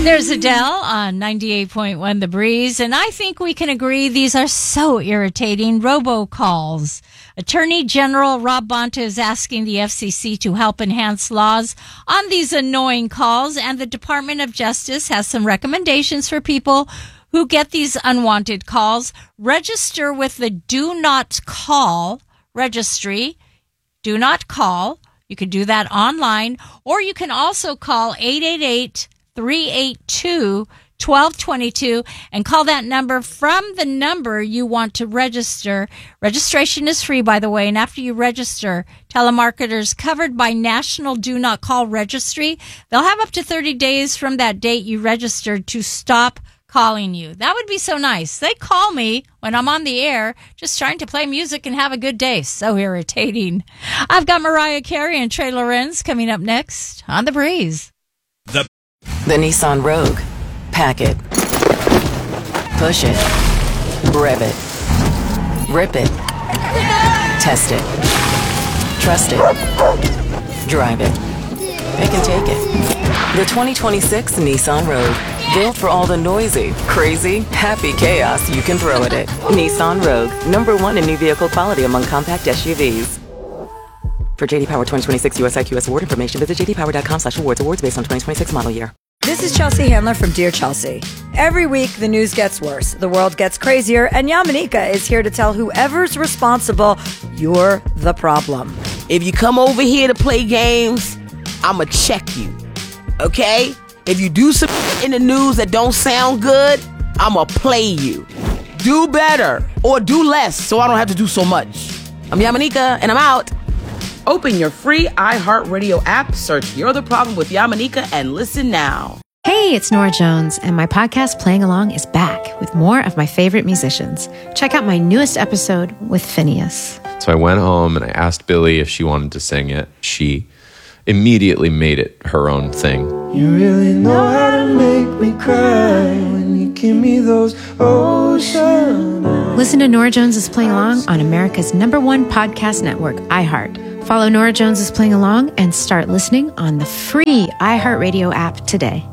There's Adele on 98.1 The Breeze, and I think we can agree these are so irritating robocalls. Attorney General Rob Bonta is asking the FCC to help enhance laws on these annoying calls, and the Department of Justice has some recommendations for people who get these unwanted calls. Register with the Do Not Call registry. Do Not Call. You can do that online, or you can also call 888-382-1222 and call that number from the number you want to register. Registration is free, by the way, and after you register, telemarketers covered by National Do Not Call Registry, they'll have up to 30 days from that date you registered to stop calling you. That would be so nice. They call me when I'm on the air just trying to play music and have a good day. So irritating. I've got Mariah Carey and Trey Lorenz coming up next on The Breeze. The Nissan Rogue. Pack it. Push it. Rev it. Rip it. Test it. Trust it. Drive it. Pick and take it. The 2026 Nissan Rogue. Built for all the noisy, crazy, happy chaos you can throw at it. Nissan Rogue. #1 in new vehicle quality among compact SUVs. For JD Power 2026 US IQS award information, visit jdpower.com/awards. Awards based on 2026 model year. This is Chelsea Handler from Dear Chelsea. Every week, the news gets worse, the world gets crazier, and Yamanika is here to tell whoever's responsible, you're the problem. If you come over here to play games, I'ma check you, okay? If you do some in the news that don't sound good, I'ma play you. Do better, or do less, so I don't have to do so much. I'm Yamanika, and I'm out. Open your free iHeartRadio app, search You're the Problem with Yamanika, and listen now. Hey, it's Nora Jones, and my podcast Playing Along is back with more of my favorite musicians. Check out my newest episode with Phineas. So I went home and I asked Billy if she wanted to sing it. She immediately made it her own thing. You really know how to make me cry when you give me those ocean eyes. Listen to Nora Jones is Playing Along on America's #1 podcast network, iHeart. Follow Nora Jones is Playing Along and start listening on the free iHeartRadio app today.